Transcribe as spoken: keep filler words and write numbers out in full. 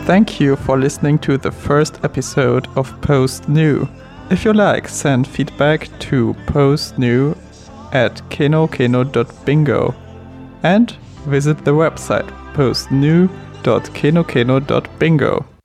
Thank you for listening to the first episode of Post New. If you like, send feedback to postnew at kenokeno dot bingo and visit the website postnew dot kenokeno dot bingo.